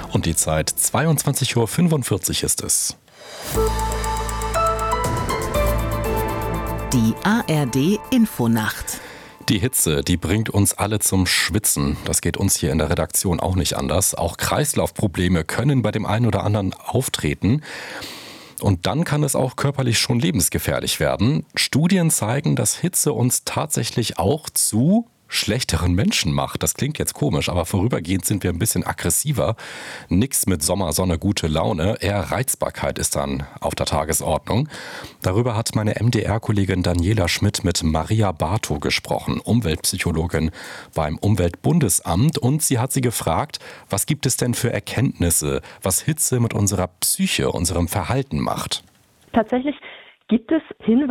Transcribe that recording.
Und die Zeit 22:45 Uhr ist es. Die ARD Infonacht. Die Hitze, die bringt uns alle zum Schwitzen. Das geht uns hier in der Redaktion auch nicht anders. Auch Kreislaufprobleme können bei dem einen oder anderen auftreten. Und dann kann es auch körperlich schon lebensgefährlich werden. Studien zeigen, dass Hitze uns tatsächlich auch zu schlechteren Menschen macht. Das klingt jetzt komisch, aber vorübergehend sind wir ein bisschen aggressiver. Nix mit Sommer, Sonne, gute Laune. Eher Reizbarkeit ist dann auf der Tagesordnung. Darüber hat meine MDR-Kollegin Daniela Schmidt mit Maria Bartow gesprochen, Umweltpsychologin beim Umweltbundesamt. Und sie hat sie gefragt, was gibt es denn für Erkenntnisse, was Hitze mit unserer Psyche, unserem Verhalten macht? Tatsächlich gibt es Hinweise